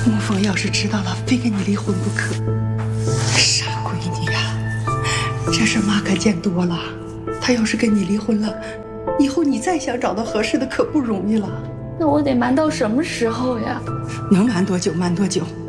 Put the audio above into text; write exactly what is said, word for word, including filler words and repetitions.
沐风要是知道了，非跟你离婚不可。傻闺女呀，这事妈可见多了。他要是跟你离婚了，以后你再想找到合适的可不容易了。 那我得瞒到什么时候呀？ 能瞒多久瞒多久。